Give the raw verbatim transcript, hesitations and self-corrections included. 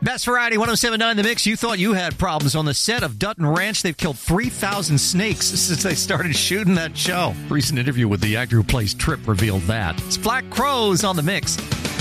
Best Variety one oh seven point nine The Mix. You thought you had problems on the set of Dutton Ranch. They've killed three thousand snakes since they started shooting that show. Recent interview with the actor who plays Trip revealed that. It's Black Crowes on The Mix.